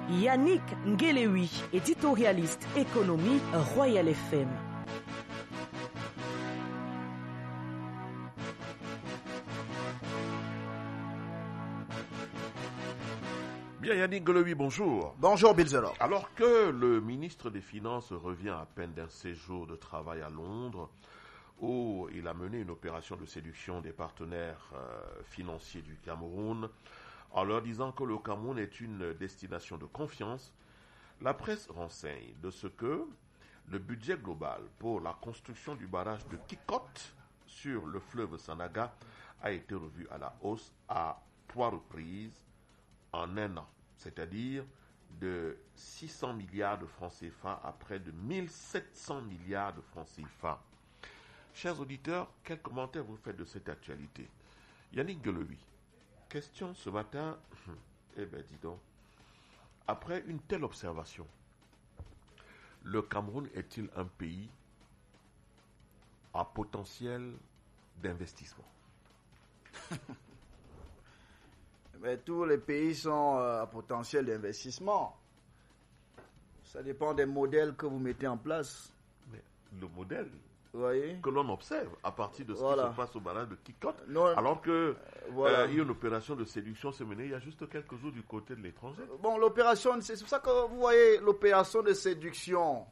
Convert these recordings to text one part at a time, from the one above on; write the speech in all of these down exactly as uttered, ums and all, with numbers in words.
Yannick Ngelewi, éditorialiste économie, Royal F M. Bien, Yannick Ngelewi, bonjour. Bonjour, Bilzelo. Alors que le ministre des Finances revient à peine d'un séjour de travail à Londres, où il a mené une opération de séduction des partenaires euh, financiers du Cameroun, en leur disant que le Cameroun est une destination de confiance, la presse renseigne de ce que le budget global pour la construction du barrage de Kikot sur le fleuve Sanaga a été revu à la hausse à trois reprises en un an, c'est-à-dire de six cents milliards de francs C F A à près de mille sept cents milliards de francs C F A. Chers auditeurs, quels commentaires vous faites de cette actualité? Yannick Ngelewi, question ce matin, eh bien dis donc, après une telle observation, le Cameroun est-il un pays à potentiel d'investissement? Mais tous les pays sont euh, à potentiel d'investissement. Ça dépend des modèles que vous mettez en place. Mais le modèle Vous voyez? que l'on observe à partir de ce Voilà. qui se passe au barrage de Kikot, Non, alors que euh, voilà. euh, il y a une opération de séduction s'est menée il y a juste quelques jours du côté de l'étranger. Bon, l'opération, c'est pour ça que vous voyez l'opération de séduction.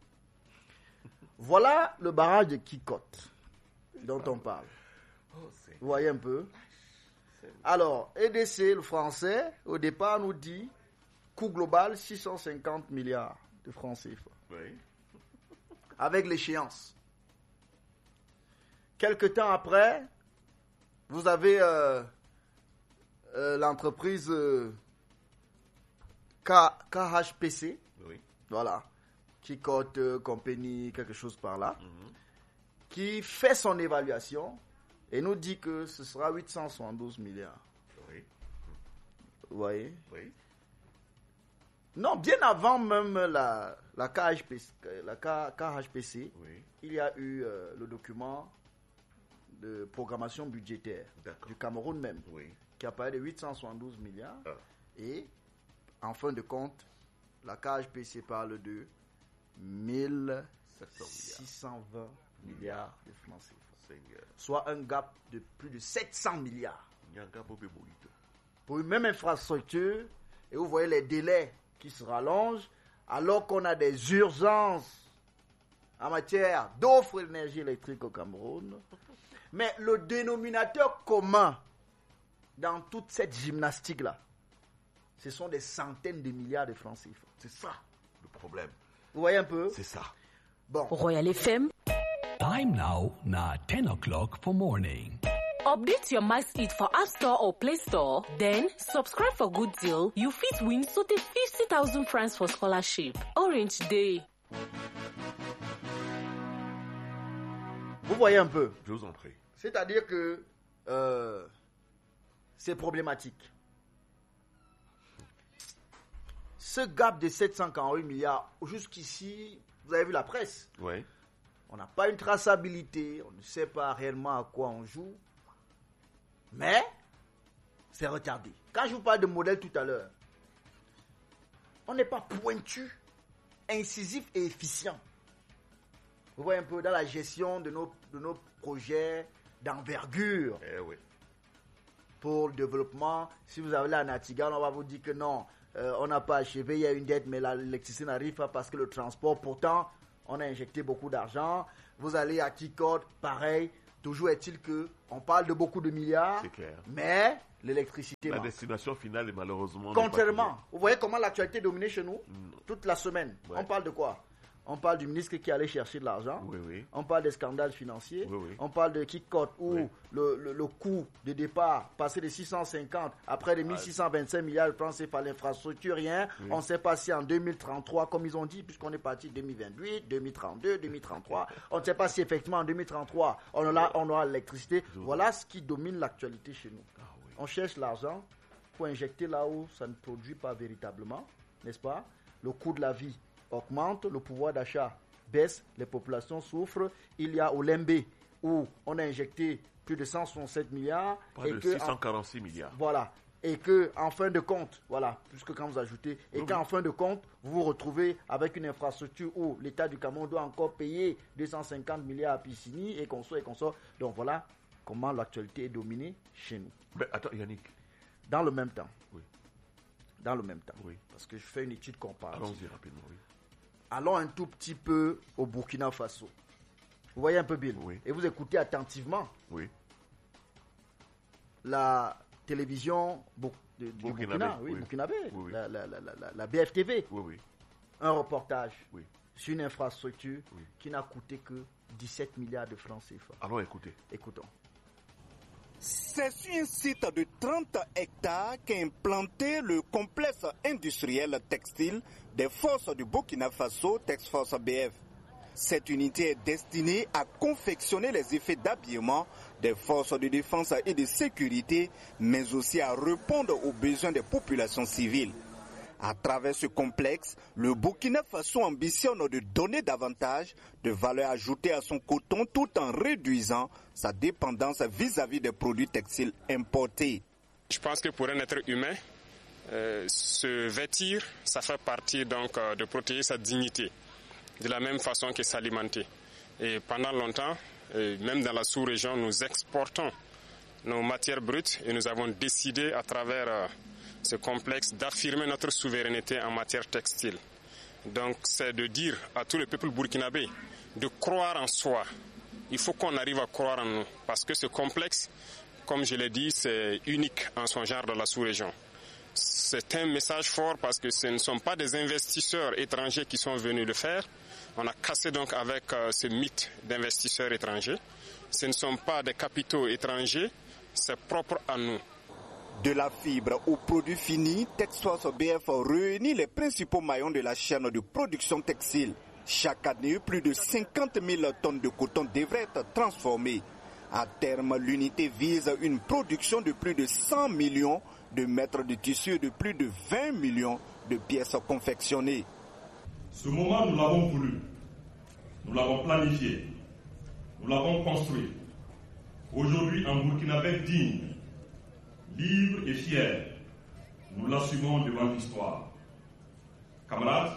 Voilà le barrage de Kikot dont on parle. Oh, c'est... Vous voyez un peu? Alors, E D C, le français, au départ, nous dit coût global six cent cinquante milliards de francs C F A. Oui. Avec l'échéance. Quelque temps après, vous avez euh, euh, l'entreprise euh, K, KHPC, Oui. voilà, qui cote euh, compagnie, quelque chose par là, Mhm. qui fait son évaluation et nous dit que ce sera huit cent soixante-douze milliards. Oui. Vous voyez? Oui. Non, bien avant même la, la, K H P C, la K- KHPC, Oui. il y a eu euh, le document de programmation budgétaire D'accord. du Cameroun même, Oui. qui a parlé de huit cent soixante-douze milliards. Ah. Et, en fin de compte, la K H P C parle de mille six cent vingt milliards de francs C F A. Seigneur. Soit un gap de plus de sept cents milliards. Nyanga Bobé Bolito. Pour une même infrastructure, et vous voyez les délais qui se rallongent, alors qu'on a des urgences en matière d'offre d'énergie électrique au Cameroun. Mais le dénominateur commun dans toute cette gymnastique-là, ce sont des centaines de milliards de francs C F A. C'est ça le problème. Vous voyez un peu? C'est ça. Bon. Royal F M. Time now, na ten o'clock for morning. Update your MaxEat for App Store or Play Store. Then, subscribe for good deal. You fit win Sote fifty thousand francs for scholarship. Orange Day. Vous voyez un peu? Je vous en prie. C'est-à-dire que euh, c'est problématique. Ce gap de sept cent quarante-huit milliards, jusqu'ici, vous avez vu la presse. Oui. On n'a pas une traçabilité, on ne sait pas réellement à quoi on joue. Mais, c'est retardé. Quand je vous parle de modèle tout à l'heure, on n'est pas pointu, incisif et efficient. Vous voyez un peu dans la gestion de nos, de nos projets d'envergure Eh oui. pour le développement. Si vous avez là à Natigal, on va vous dire que non, euh, on n'a pas achevé, il y a une dette, mais la- l'électricité n'arrive pas parce que le transport, pourtant, on a injecté beaucoup d'argent. Vous allez à Kikot, pareil. Toujours est-il que on parle de beaucoup de milliards, C'est clair. mais l'électricité La manque. destination finale est malheureusement... n'est pas Contrairement, vous voyez comment l'actualité est dominée chez nous Mm. toute la semaine. Ouais. On parle de quoi? On parle du ministre qui allait chercher de l'argent. Oui, oui. On parle des scandales financiers. Oui, oui. On parle de Kikot où Oui. le, le, le coût de départ passé de six cent cinquante à près de mille six cent vingt-cinq milliards de francs C F A l'infrastructure, rien. Oui. On ne sait pas si en deux mille trente-trois, comme ils ont dit, puisqu'on est parti deux mille vingt-huit, deux mille trente-deux, deux mille trente-trois, on ne sait pas si effectivement en deux mille trente-trois, on aura, on aura l'électricité. Voilà ce qui domine l'actualité chez nous. Ah oui. On cherche l'argent pour injecter là où ça ne produit pas véritablement, n'est-ce pas? Le coût de la vie augmente, le pouvoir d'achat baisse, les populations souffrent. Il y a Olembe où on a injecté plus de cent soixante-sept milliards. Près et de que six cent quarante-six milliards. Voilà. et que en fin de compte, voilà, puisque quand vous ajoutez, et oui. qu'en fin de compte, vous vous retrouvez avec une infrastructure où l'État du Cameroun doit encore payer deux cent cinquante milliards à Piscini et qu'on sort et qu'on sort. Donc voilà comment l'actualité est dominée chez nous. Mais attends, Yannick. Dans le même temps, Oui. dans le même temps, Oui. parce que je fais une étude comparative. Allons-y rapidement, oui. Allons un tout petit peu au Burkina Faso. Vous voyez un peu Bill, Oui. et vous écoutez attentivement Oui. la télévision Bur- de- du Burkinabé, Burkina, oui, oui. Burkinabé, Oui, oui. La, la, la, la, la B F T V, Oui, oui. un reportage Oui. sur une infrastructure Oui. qui n'a coûté que dix-sept milliards de francs C F A. Allons écouter. Écoutons. C'est sur un site de trente hectares qu'est implanté le complexe industriel textile des forces du Burkina Faso, Texforce B F. Cette unité est destinée à confectionner les effets d'habillement des forces de défense et de sécurité, mais aussi à répondre aux besoins des populations civiles. À travers ce complexe, le Burkina Faso ambitionne de donner davantage de valeur ajoutée à son coton tout en réduisant sa dépendance vis-à-vis des produits textiles importés. Je pense que pour un être humain, euh, se vêtir, ça fait partie donc euh, de protéger sa dignité, de la même façon que s'alimenter. Et pendant longtemps, euh, même dans la sous-région, nous exportons nos matières brutes et nous avons décidé à travers euh, ce complexe d'affirmer notre souveraineté en matière textile. Donc c'est de dire à tout le peuple burkinabé de croire en soi. Il faut qu'on arrive à croire en nous parce que ce complexe, comme je l'ai dit, c'est unique en son genre dans la sous-région. C'est un message fort parce que ce ne sont pas des investisseurs étrangers qui sont venus le faire. On a cassé donc avec euh, ce mythe d'investisseurs étrangers. Ce ne sont pas des capitaux étrangers, c'est propre à nous. De la fibre aux produits finis, Texforce B F réunit les principaux maillons de la chaîne de production textile. Chaque année, plus de cinquante mille tonnes de coton devraient être transformées. À terme, l'unité vise une production de plus de cent millions de mètres de tissu et de plus de vingt millions de pièces confectionnées. Ce moment, nous l'avons voulu, nous l'avons planifié, nous l'avons construit. Aujourd'hui, un Burkinabé digne, libre et fier, nous l'assumons devant l'histoire. Camarades,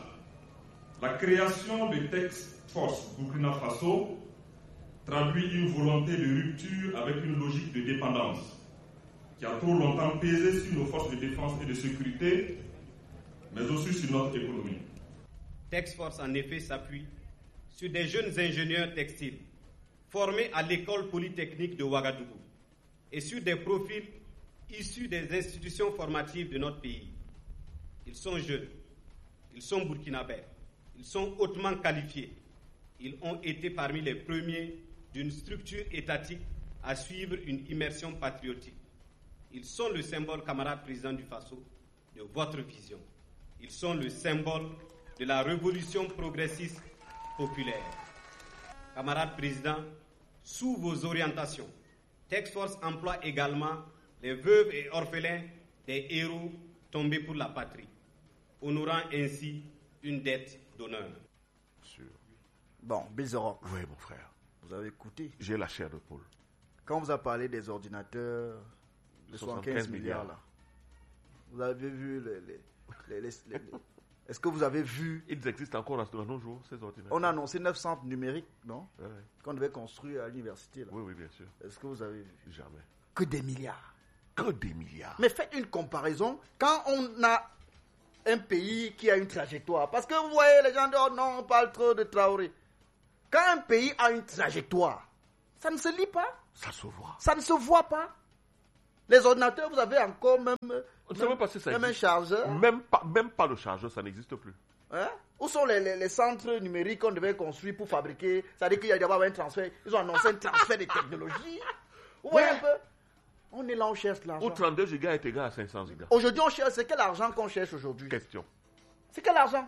la création de Texforce Burkina Faso traduit une volonté de rupture avec une logique de dépendance qui a trop longtemps pesé sur nos forces de défense et de sécurité, mais aussi sur notre économie. Texforce en effet s'appuie sur des jeunes ingénieurs textiles formés à l'école polytechnique de Ouagadougou et sur des profils issus des institutions formatives de notre pays. Ils sont jeunes, ils sont burkinabés, ils sont hautement qualifiés. Ils ont été parmi les premiers d'une structure étatique à suivre une immersion patriotique. Ils sont le symbole, camarade président du Faso, de votre vision. Ils sont le symbole de la révolution progressiste populaire. Camarade président, sous vos orientations, Texforce emploie également les veuves et orphelins des héros tombés pour la patrie, honorant ainsi une dette d'honneur. Sûr. Bon, Bilzerok, Oui, mon frère. vous avez écouté. J'ai la chair de poule. Quand vous avez parlé des ordinateurs de soixante-quinze milliards, là, vous avez vu les... les, les, les, les, les est-ce que vous avez vu... Ils existent encore à nos jours, ces ordinateurs. On a annoncé neuf centres numériques, non? Ouais, ouais. Qu'on devait construire à l'université, là. Oui, oui, bien sûr. Est-ce que vous avez vu? Jamais. Que des milliards. Que des milliards. Mais faites une comparaison quand on a un pays qui a une trajectoire. Parce que vous voyez, les gens disent, oh non, on parle trop de Traoré. Quand un pays a une trajectoire, ça ne se lit pas. Ça se voit. Ça ne se voit pas. Les ordinateurs, vous avez encore même, On ne sait même pas si ça même un existe. chargeur. Même pas, même pas le chargeur, ça n'existe plus. Hein? Où sont les, les, les centres numériques qu'on devait construire pour fabriquer? C'est-à-dire qu'il y a d'abord un transfert. Ils ont annoncé un transfert de technologie. Vous voyez un peu? On est là, on cherche l'argent. Où trente-deux gigas est égal à cinq cents gigas. Aujourd'hui, on cherche. C'est quel argent qu'on cherche aujourd'hui? Question. C'est quel argent?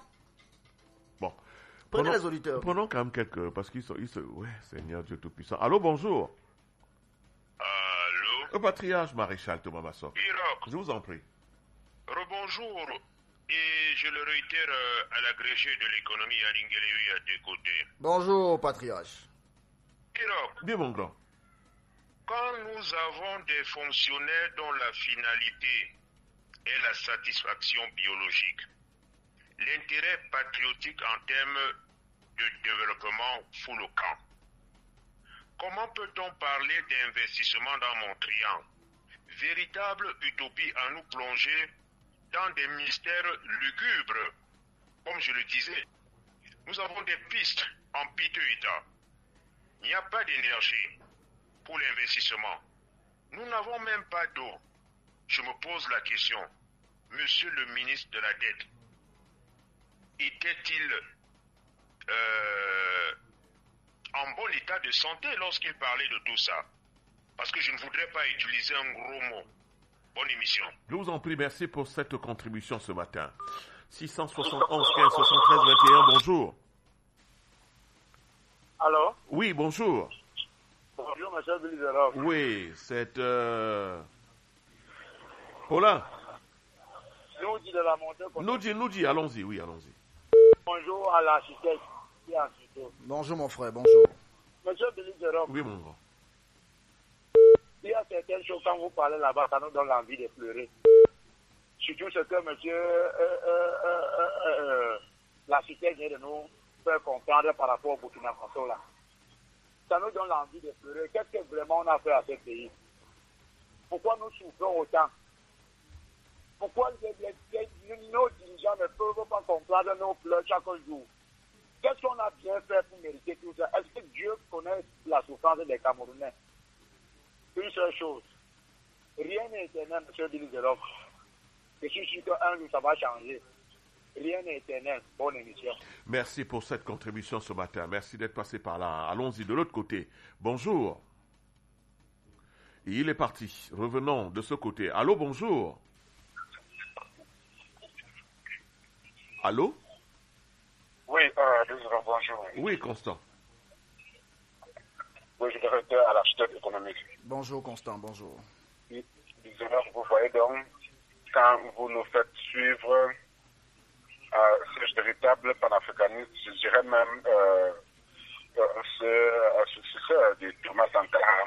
Bon. Prenez Prenons- les auditeurs. Prenons quand même quelques... Parce qu'ils sont... Ils se... Ouais, Seigneur Dieu Tout-Puissant. Allô, bonjour. Allô, Le patriarche maréchal Thomas Massot. Irak, Je vous en prie. rebonjour. Et je le réitère euh, à l'agrégé de l'économie à Lingueleui à tes côtés. Bonjour, patriarche. Irak, Bien, mon grand. quand nous avons des fonctionnaires dont la finalité est la satisfaction biologique. L'intérêt patriotique en termes de développement fout le camp. Comment peut-on parler d'investissement dans mon triangle? Véritable utopie à nous plonger dans des mystères lugubres. Comme je le disais, nous avons des pistes en piteux état. Il n'y a pas d'énergie pour l'investissement. Nous n'avons même pas d'eau. Je me pose la question, monsieur le ministre de la Dette, était-il euh, en bon état de santé lorsqu'il parlait de tout ça? Parce que je ne voudrais pas utiliser un gros mot. Bonne émission. Je vous en prie, merci pour cette contribution ce matin. six cent soixante et onze quinze soixante-treize vingt et un, bonjour. Allô? Oui, bonjour. Bonjour, monsieur Bilizarov. Oui, c'est... Euh... Paulin. Nous dit de la montée. Nous dit, nous dit, allons-y, oui, allons-y. Bonjour à l'architecte. Bonjour mon frère, bonjour. Monsieur Bilizarov. Oui, mon grand. Il y a certaines choses, quand vous parlez là-bas, ça nous donne l'envie de pleurer. Surtout ce que monsieur euh, euh, euh, euh, euh, l'architecte vient de nous faire comprendre par rapport au Burkina Faso là. Ça nous donne l'envie de pleurer. Qu'est-ce que vraiment on a fait à ce pays? Pourquoi nous souffrons autant? Pourquoi les, les, les, nos dirigeants ne peuvent pas comprendre nos pleurs chaque jour? Qu'est-ce qu'on a bien fait pour mériter tout ça? Est-ce que Dieu connaît la souffrance des Camerounais? Une seule chose, rien n'est éternel, monsieur Bilizarov. Je suis sûr qu'un jour, ça va changer. Rien n'est éternel. Bonne émission. Merci pour cette contribution ce matin. Merci d'être passé par là. Allons-y de l'autre côté. Bonjour. Et il est parti. Revenons de ce côté. Allô, bonjour. Allô? Oui, euh, bonjour. Oui, Constant. Oui, je dirais à l'architecte économique. Bonjour Constant, bonjour. Désolé, vous voyez donc, quand vous nous faites suivre euh, ce véritable panafricanisme, je dirais même euh, euh, ce successeur de Thomas Sankara,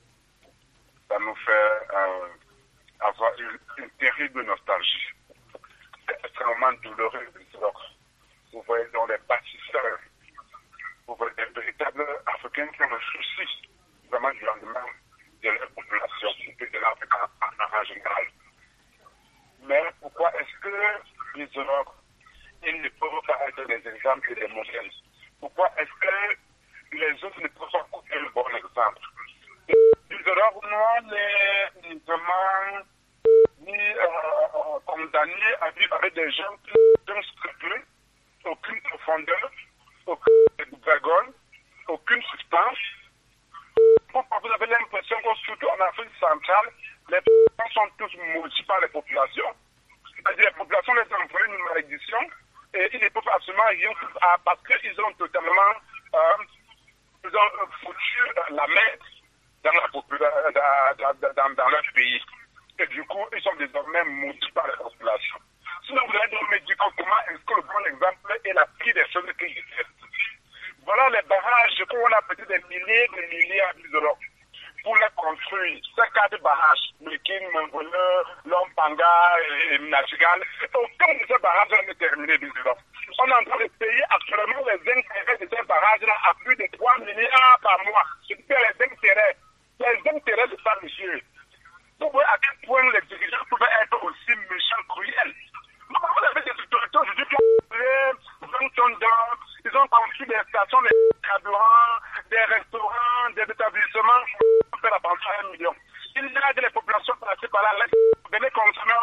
ça nous fait euh, avoir une, une terrible nostalgie. C'est extrêmement douloureux. Vous voyez donc les bâtisseurs, vous voyez des véritables Africains qui ont le souci vraiment du lendemain de leur population et de l'Afrique en, en général. Mais pourquoi est-ce que les Europes, ils ne peuvent pas être des exemples et des modèles? Pourquoi est-ce que les autres ne peuvent pas copier le bon exemple? Les Europes, nous, on est vraiment ni euh, condamnés à vivre avec des gens qui n'ont scrupule, aucune profondeur, aucune dragon, aucune substance. Pourquoi vous avez l'impression que surtout en Afrique centrale, les gens sont tous maudits par les populations. C'est-à-dire les populations les ont envoyé une malédiction et ils ne peuvent absolument rien faire parce qu'ils ont totalement euh, ils ont foutu la merde dans, la popula- dans, dans, dans leur pays. Et du coup, ils sont désormais maudits par les populations. Sinon, vous allez me dire comment est-ce que le bon exemple est la pire des choses qui existent. Voilà les barrages qu'on a peut-être des milliers de milliards d'euros pour les construire. Ces quatre barrages, Mekin, Mongoleur, Lompanga et Nachigal, aucun de ces barrages n'est terminé d'euros. On est en train de payer actuellement les intérêts de ces barrages-là à plus de trois milliards par mois. C'est les intérêts. Les intérêts de ça, monsieur. Vous voyez à quel point les dirigeants pouvaient être aussi méchants, cruels. Vous avez des autorités aujourd'hui qui ont vingt tonnes d'or, ils ont construit des stations de carburant, des restaurants, des établissements pour faire la pension à un million. Il y a des populations passées par là, venez consommer